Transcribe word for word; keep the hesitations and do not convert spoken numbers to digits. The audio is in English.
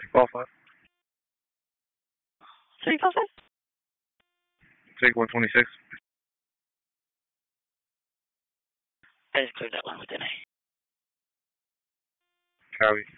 Qualify. Three five five. Take one twenty six. I just cleared that one with an A. Copy.